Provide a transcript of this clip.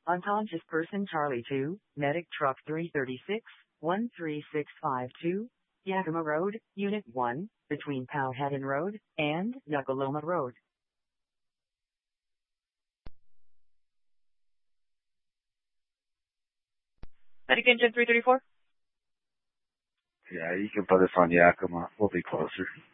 Unconscious person Charlie 2, medic truck 336, 13652, Yakima Road, Unit 1, between Powhatan Road and Nuckaloma Road. Medic engine 334? Yeah, you can put us on Yakima. We'll be closer.